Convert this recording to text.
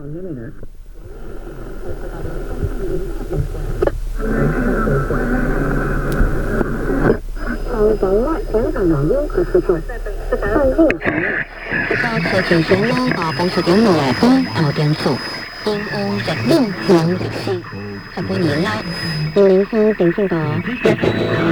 车前上呢，帮助点落来风头点数，因乌日令两日四，日本年啦，2004定先個。